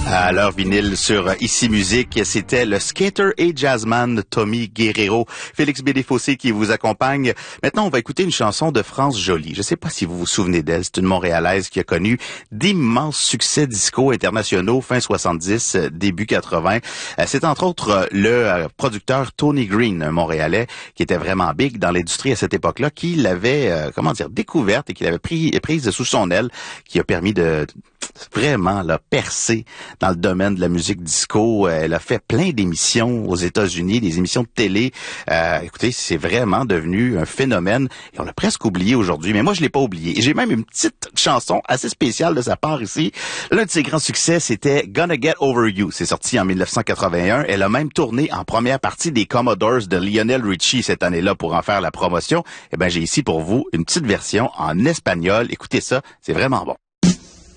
À l'heure vinyle sur Ici Musique, c'était le skater et jazzman Tommy Guerrero. Félix Bédéfossé qui vous accompagne. Maintenant, on va écouter une chanson de France Joly. Je ne sais pas si vous vous souvenez d'elle. C'est une Montréalaise qui a connu d'immenses succès disco internationaux fin 70, début 80. C'est entre autres le producteur Tony Green, un Montréalais, qui était vraiment big dans l'industrie à cette époque-là, qui l'avait, découverte et qui l'avait prise sous son aile, qui a permis de vraiment percer dans le domaine de la musique disco. Elle a fait plein d'émissions aux États-Unis, des émissions de télé. Écoutez, c'est vraiment devenu un phénomène et on l'a presque oublié aujourd'hui, mais moi je l'ai pas oublié. Et j'ai même une petite chanson assez spéciale de sa part ici. L'un de ses grands succès, c'était Gonna Get Over You. C'est sorti en 1981. Elle a même tourné en première partie des Commodores de Lionel Richie cette année-là pour en faire la promotion. Eh ben, j'ai ici pour vous une petite version en espagnol. Écoutez ça, c'est vraiment bon.